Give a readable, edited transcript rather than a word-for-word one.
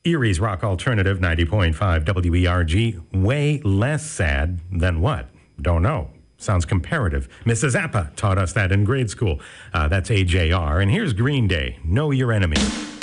Erie's Rock Alternative 90.5 WERG. Way less sad than what? Don't know. Sounds comparative. Mrs. Zappa taught us that in grade school. That's AJR. And here's Green Day, Know Your Enemy.